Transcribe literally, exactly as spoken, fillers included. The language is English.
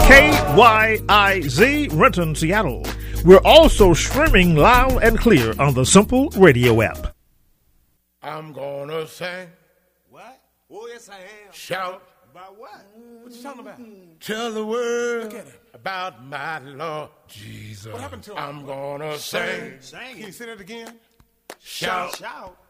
K Y I Z, Renton, Seattle. We're also streaming loud and clear on the Simple Radio app. I'm gonna sing. What? Oh, yes, I am. Shout. About what? What you talking about? Tell the world Look at him. about my Lord Jesus. What happened to him? I'm gonna sing. Sing. Can you say that again? Shout. Shout.